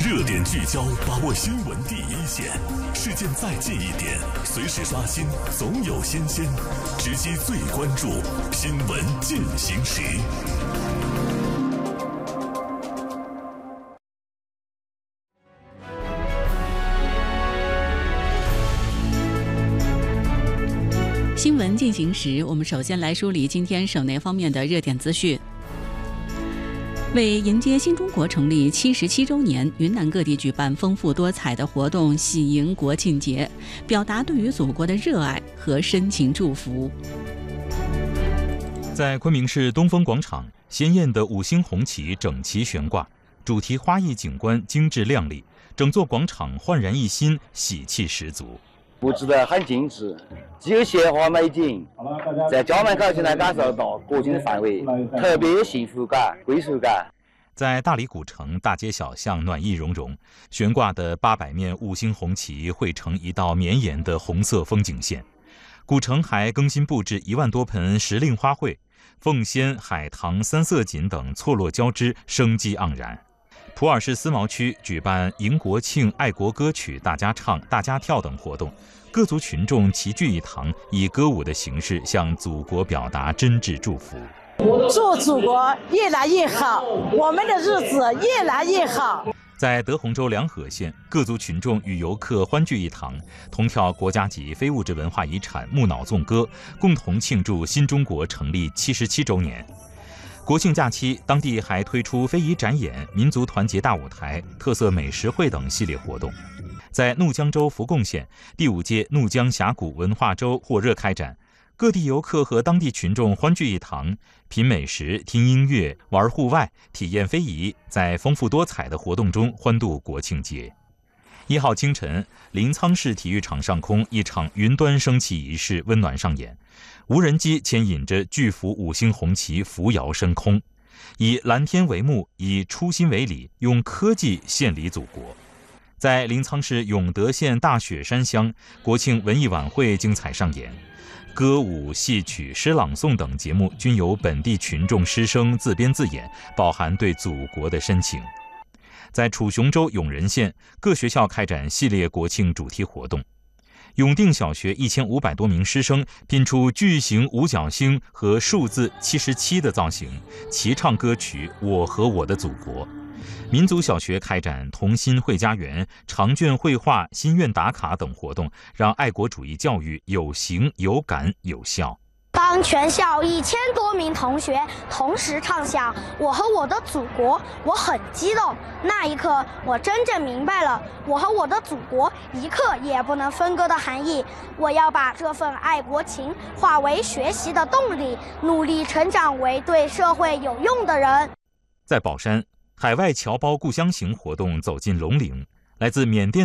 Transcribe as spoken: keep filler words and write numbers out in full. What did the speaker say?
热点聚焦，把握新闻第一线，事件再近一点，随时刷新，总有新鲜，直击最关注，新闻进行时。 新闻进行时，我们首先来梳理今天省内方面的热点资讯。为迎接新中国成立七十七周年，云南各地举办丰富多彩的活动，喜迎国庆节，表达对于祖国的热爱和深情祝福。 在昆明市东风广场，鲜艳的五星红旗整齐悬挂，主题花艺景观精致亮丽，整座广场焕然一新，喜气十足。 布置得很精致，既有鲜花美景，在家门口就能感受到国庆的氛围，特别有幸福感、归属感。 在大理古城大街小巷暖意融融，悬挂的八百面五星红旗汇成一道绵延的红色风景线。古城还更新布置一万多盆时令花卉，凤仙、海棠、三色堇等错落交织，生机盎然。普洱市思茅区举办迎国庆爱国歌曲大家唱、大家跳等活动，各族群众齐聚一堂，以歌舞的形式向祖国表达真挚祝福。 祝祖国越来越好，我们的日子越来越好。 在德宏州良河县，各族群众与游客欢聚一堂，同跳国家级非物质文化遗产木脑纵歌，共同庆祝新中国成立七十七周年。国庆假期，当地还推出非遗展演、民族团结大舞台、特色美食会等系列活动。在怒江州福贡县，第五届怒江峡谷文化周火热开展，各地游客和当地群众欢聚一堂，品美食、听音乐、玩户外、体验非遗，在丰富多彩的活动中欢度国庆节。一号清晨，临沧市体育场上空，一场云端升旗仪式温暖上演。无人机牵引着巨幅五星红旗扶摇升空，以蓝天为幕，以初心为礼，用科技献礼祖国。在临沧市永德县大雪山乡，国庆文艺晚会精彩上演，歌舞、戏曲、诗朗诵等节目均由本地群众师生自编自演，饱含对祖国的深情。在楚雄州永仁县，各学校开展系列国庆主题活动。永定小学一千五百多名师生拼出巨型五角星和数字七十七的造型，齐唱歌曲《我和我的祖国》。民族小学开展童心绘家园、长卷绘画、心愿打卡等活动，让爱国主义教育有形、有感、有效。 当全校一千多名同学同时唱响《我和我的祖国》，我很激动。那一刻，我真正明白了我和我的祖国一刻也不能分割的含义。我要把这份爱国情化为学习的动力，努力成长为对社会有用的人。 在宝山，海外侨胞故乡行活动走进龙陵，来自缅甸